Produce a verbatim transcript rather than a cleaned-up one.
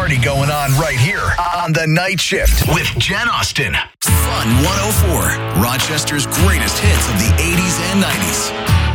party going on right here on The Night Shift with Jen Austen. Fun one oh four, Rochester's greatest hits of the eighties and nineties.